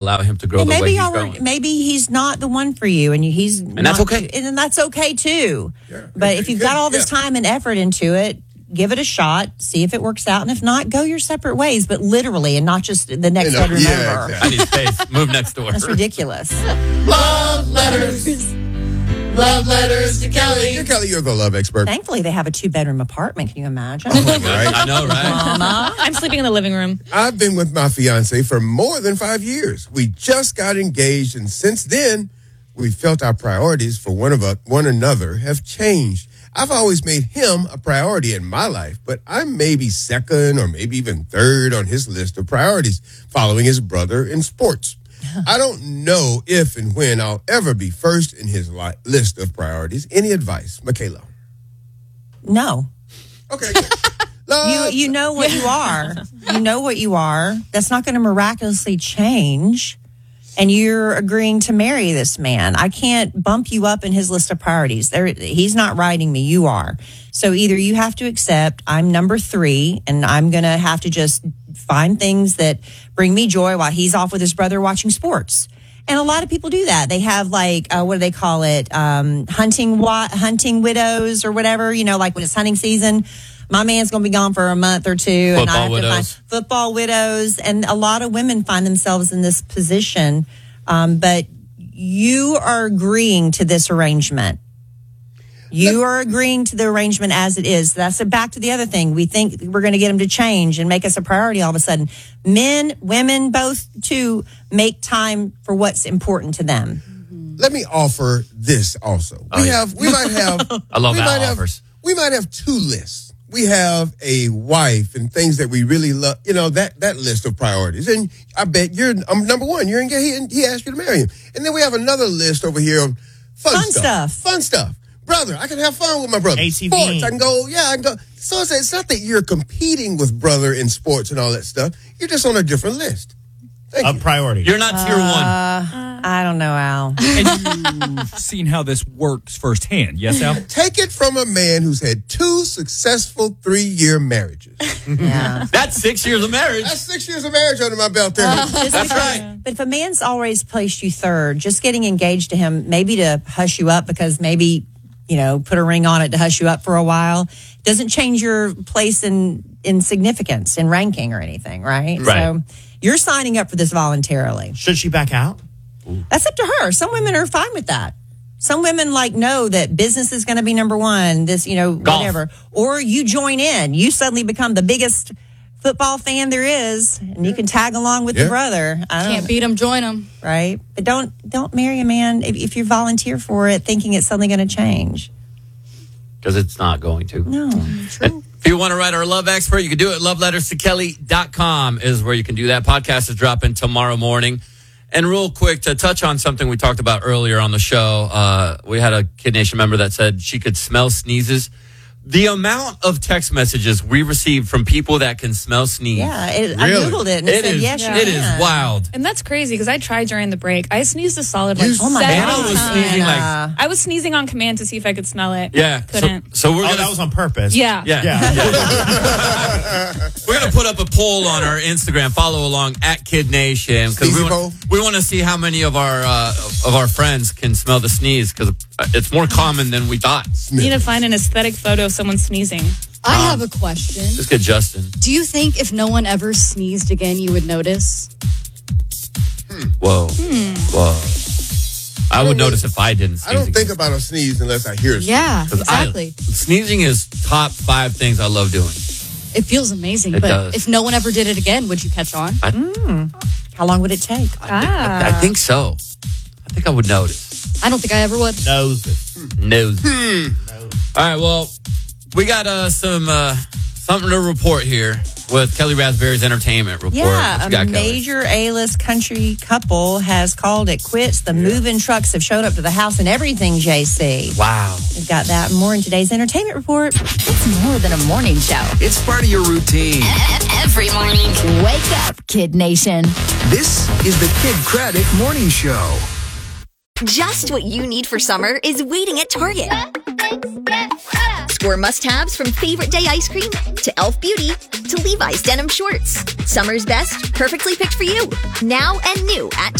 allow him to grow the way he's going. Maybe he's not the one for you, and that's okay. And that's okay too. Yeah. But if you've got all this time and effort into it, give it a shot. See if it works out, and if not, go your separate ways. But literally, and not just the next bedroom over. Exactly. I need space. Move next door. That's ridiculous. Love letters. Love letters to Kelly. Dear Kelly, you're the love expert. Thankfully, they have a 2-bedroom apartment. Can you imagine? Oh my God. I know, right? Mama. I'm sleeping in the living room. I've been with my fiance for more than 5 years. We just got engaged, and since then, we felt our priorities for one another have changed. I've always made him a priority in my life, but I'm maybe second or maybe even third on his list of priorities, following his brother in sports. I don't know if and when I'll ever be first in his list of priorities. Any advice, Michaela? No. Okay. You know what you are. You know what you are. That's not going to miraculously change. And you're agreeing to marry this man. I can't bump you up in his list of priorities. He's not writing me. You are. So either you have to accept I'm number 3, and I'm going to have to just find things that bring me joy while he's off with his brother watching sports. And a lot of people do that. They have what do they call it? Hunting widows or whatever, like when it's hunting season. My man's going to be gone for a month or two. Football and I have widows. to find football widows. And a lot of women find themselves in this position. But you are agreeing to this arrangement. You are agreeing to the arrangement as it is. That's back to the other thing. We think we're going to get him to change and make us a priority all of a sudden. Men, women, both too, make time for what's important to them. Let me offer this also. We might have I love that offers. We might have 2 lists. We have a wife and things that we really love, that list of priorities. And I bet I'm number 1. You're engaged. He asked you to marry him. And then we have another list over here of fun stuff. Fun stuff. Brother, I can have fun with my brother. ATV. Sports, I can go. So it's not that you're competing with brother in sports and all that stuff. You're just on a different list. A priority. You're not tier 1. I don't know, Al. And you've seen how this works firsthand. Yes, Al? Take it from a man who's had 2 successful 3-year marriages. Yeah. That's 6 years of marriage. That's 6 years of marriage under my belt there. That's right. But if a man's always placed you third, just getting engaged to him, maybe to hush you up because maybe, put a ring on it to hush you up for a while, doesn't change your place in significance, in ranking or anything, right? Right. So you're signing up for this voluntarily. Should she back out? That's up to her. Some women are fine with that. Some women know that business is going to be number 1, this, whatever. Or you join in. You suddenly become the biggest football fan there is, and you can tag along with the brother. Can't beat him, join him. Right? But don't marry a man if you volunteer for it thinking it's suddenly going to change. Because it's not going to. No, true. If you want to write our love expert, you can do it. loveletterstokelly.com is where you can do that. Podcast is dropping tomorrow morning. And real quick, to touch on something we talked about earlier on the show, we had a Kid Nation member that said she could smell sneezes. The amount of text messages we received from people that can smell sneeze. Yeah, I Googled it and it said, yes, you It can. is wild. And that's crazy because I tried during the break. I sneezed a solid 7 Anna was times. sneezing I was sneezing on command to see if I could smell it. Yeah. Couldn't. So we're that was on purpose. Yeah. We're going to put up a poll on our Instagram. Follow along at Kid Nation because we want to see how many of our friends can smell the sneeze because it's more common than we thought. You need to find an aesthetic photo of someone sneezing. I have a question. Just get Justin. Do you think if no one ever sneezed again, you would notice? Whoa. I would notice if I didn't sneeze. I don't think about a sneeze unless I hear a sneeze. Yeah, exactly. Sneezing is top 5 things I love doing. It feels amazing. It but does. if no one ever did it again, would you catch on? How long would it take? I think so. I think I would notice. I don't think I ever would. Nose. All right, well, we got something to report here with Kelly Raspberry's entertainment report. Yeah, What you got, a Kelly? major A-list country couple has called it quits. The moving trucks have showed up to the house and everything, JC. Wow. We've got that and more in today's entertainment report. It's more than a morning show. It's part of your routine. Every morning. Wake up, Kid Nation. This is the Kid Craddock Morning Show. Just what you need for summer is waiting at Target. Score must-haves from Favorite Day ice cream to Elf Beauty to Levi's denim shorts. Summer's best, perfectly picked for you. Now and new at